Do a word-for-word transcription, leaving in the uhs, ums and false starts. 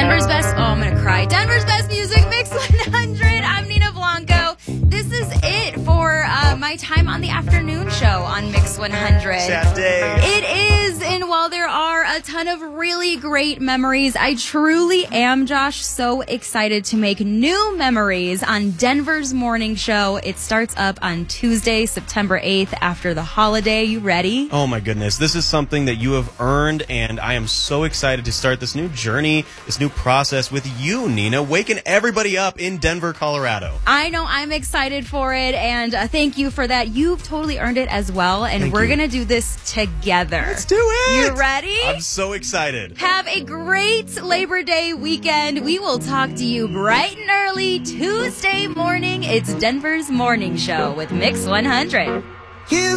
Denver's best, oh, I'm going to cry. Denver's best music, Mix one hundred. I'm Nina Blanco. This is it for uh, my time on the afternoon show on Mix one hundred. Sad day. It is, and while there are a ton of really great memories, I truly am, Josh, so excited to make new memories on Denver's morning show. It starts up on Tuesday, September eighth, after the holiday. You ready? Oh my goodness, this is something that you have earned, and I am so excited to start this new journey, this new process with you, Nina, waking everybody up in Denver, Colorado. I know, I'm excited for it, and uh, thank you for that. You've totally earned it as well, and Thank we're you. going to do this together. Let's do it! You ready? I'm so excited. Have a great Labor Day weekend. We will talk to you bright and early Tuesday morning. It's Denver's Morning Show with Mix one hundred. You